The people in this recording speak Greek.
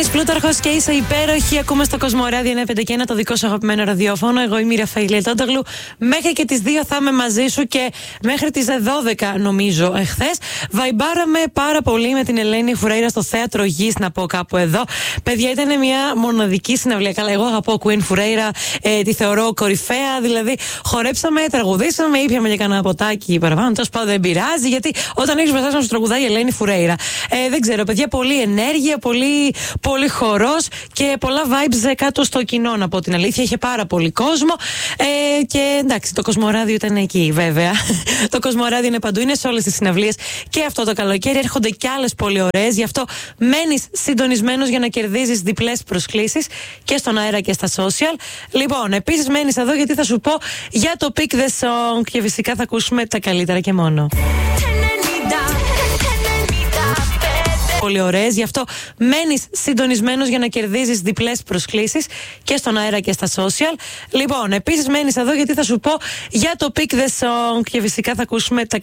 Γιάννης Πλούταρχος και είσαι υπέροχη. Ακούμε στο Κοσμοράδιο 951 το δικό σου αγαπημένο ραδιόφωνο. Εγώ είμαι η Ραφαήλ Ελτόντογλου. Μέχρι και τις 2 θα είμαι μαζί σου και μέχρι τις 12 νομίζω εχθές. Βαϊμπάραμε πάρα πολύ με την Ελένη Φουρέιρα στο Θέατρο Γης, να πω κάπου εδώ. Παιδιά, ήταν μια μοναδική συναυλία. Καλά, εγώ αγαπώ Queen Φουρέιρα, τη θεωρώ κορυφαία. Δηλαδή, χορέψαμε, τραγουδήσαμε, ήπιαμε για κανένα ποτάκι παραπάνω. Τόσο πάντων δεν πειράζει, γιατί όταν έχεις μπροστά σου τραγουδάει η Ελένη Φουρέιρα. Δεν ξέρω, παιδιά, πολύ ενέργεια, πολύ χορός και πολλά vibes κάτω στο κοινό, να πω την αλήθεια. Είχε πάρα πολύ κόσμο. Και εντάξει, το Κοσμοράδιο ήταν εκεί, βέβαια. Το Κοσμοράδιο είναι παντού, είναι σε όλες τις συναυλίες και αυτό το καλοκαίρι. Έρχονται κι άλλες πολύ ωραίες. Γι' αυτό μένεις συντονισμένος για να κερδίζεις διπλές προσκλήσεις και στον αέρα και στα social. Λοιπόν, επίσης μένεις εδώ γιατί θα σου πω για το Pick the Song και φυσικά θα ακούσουμε τα καλύτερα και μόνο. Πολύ ωραίες, γι' αυτό μένεις συντονισμένος για να κερδίζεις διπλές προσκλήσεις και στον αέρα και στα social. Λοιπόν, επίσης μένεις εδώ γιατί θα σου πω για το Pick the Song και φυσικά θα ακούσουμε τα